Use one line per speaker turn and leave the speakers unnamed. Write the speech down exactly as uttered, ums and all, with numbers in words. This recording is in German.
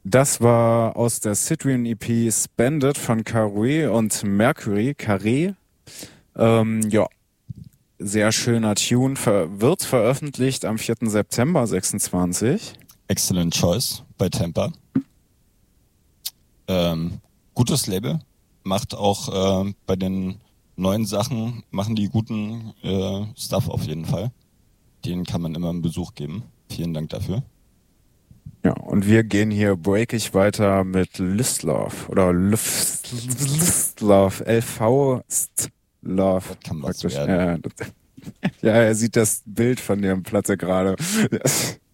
Das war aus der Citrian E P Spend It von Carré und Mercury, Carré. Ähm, ja, sehr schöner Tune, ver wird veröffentlicht am vierten September sechsundzwanzig.
Excellent Choice bei Tampa. Ähm, gutes Label, macht auch äh, bei den neuen Sachen, machen die guten äh, Stuff auf jeden Fall. Denen kann man immer einen Besuch geben. Vielen Dank dafür.
Ja, und wir gehen hier breakig weiter mit Listlove oder Luf- Listlove, L V Love
Das kann was
praktisch.
werden.
Ja, das, ja, er sieht das Bild von dem Platz gerade.